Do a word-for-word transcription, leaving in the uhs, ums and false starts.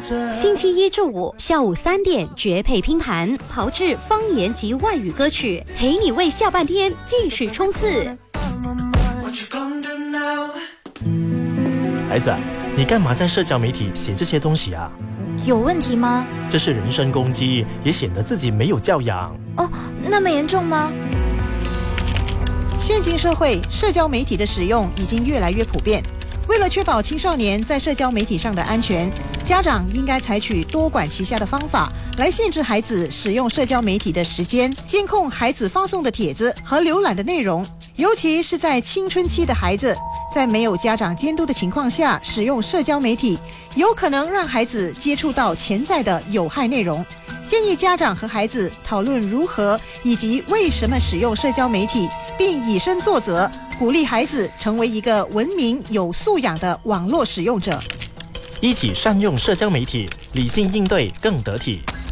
星期一至五下午三点绝配拼盘，炮制方言及外语歌曲，陪你为下半天继续冲刺。 孩子，你干嘛在社交媒体写这些东西啊？ 有问题吗？ 这是人身攻击，也显得自己没有教养。 哦，那么严重吗？ 现今社会，社交媒体的使用已经越来越普遍。为了确保青少年在社交媒体上的安全，家长应该采取多管齐下的方法来限制孩子使用社交媒体的时间，监控孩子发送的帖子和浏览的内容。尤其是在青春期的孩子，在没有家长监督的情况下使用社交媒体，有可能让孩子接触到潜在的有害内容。建议家长和孩子讨论如何以及为什么使用社交媒体，并以身作则，鼓励孩子成为一个文明有素养的网络使用者。 一起善用社交媒体，理性应对更得体。